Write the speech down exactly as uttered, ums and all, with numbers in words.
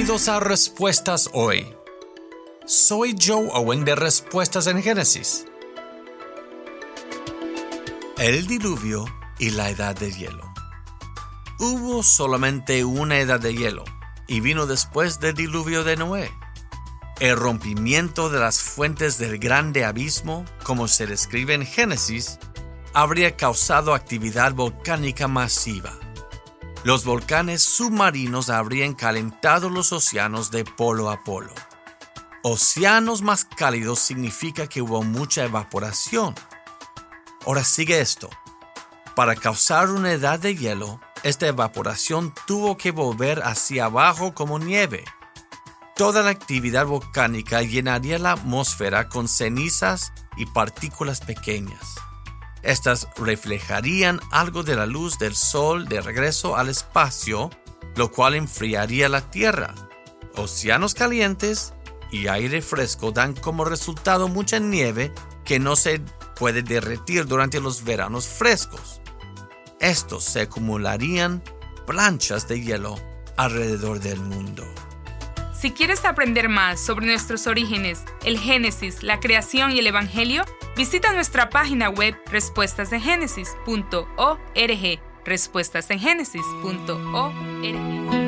Bienvenidos a Respuestas Hoy. Soy Joe Owen de Respuestas en Génesis. El diluvio y la edad de hielo. Hubo solamente una edad de hielo, y vino después del diluvio de Noé. El rompimiento de las fuentes del grande abismo, como se describe en Génesis, habría causado actividad volcánica masiva. Los volcanes submarinos habrían calentado los océanos de polo a polo. Océanos más cálidos significa que hubo mucha evaporación. Ahora sigue esto. Para causar una edad de hielo, esta evaporación tuvo que volver hacia abajo como nieve. Toda la actividad volcánica llenaría la atmósfera con cenizas y partículas pequeñas. Estas reflejarían algo de la luz del sol de regreso al espacio, lo cual enfriaría la Tierra. Océanos calientes y aire fresco dan como resultado mucha nieve que no se puede derretir durante los veranos frescos. Estos se acumularían planchas de hielo alrededor del mundo. Si quieres aprender más sobre nuestros orígenes, el Génesis, la creación y el Evangelio, visita nuestra página web respuestas en génesis punto org, respuestas en génesis punto org.